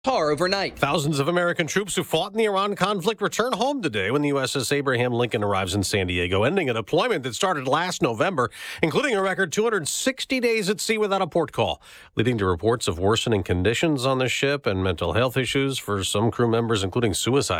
Overnight. Thousands of American troops who fought in the Iran conflict return home today when the USS Abraham Lincoln arrives in San Diego, ending a deployment that started last November, including a record 260 days at sea without a port call, leading to reports of worsening conditions on the ship and mental health issues for some crew members, including suicide.